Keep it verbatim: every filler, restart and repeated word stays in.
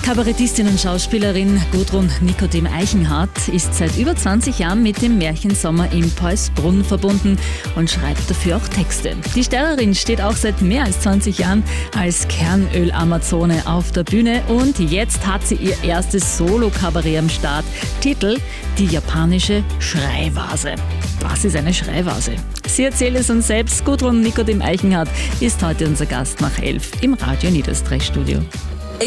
Kabarettistin und Schauspielerin Gudrun Nikodem Eichenhardt ist seit über zwanzig Jahren mit dem Märchensommer im Paulsbrunn verbunden und schreibt dafür auch Texte. Die Steirerin steht auch seit mehr als zwanzig Jahren als Kernöl-Amazone auf der Bühne und jetzt hat sie ihr erstes Solo-Kabarett am Start. Titel: Die japanische Schreivase. Was ist eine Schreivase? Sie erzählt es uns selbst. Gudrun Nikodem Eichenhardt ist heute unser Gast nach elf im Radio Niederösterreich Studio.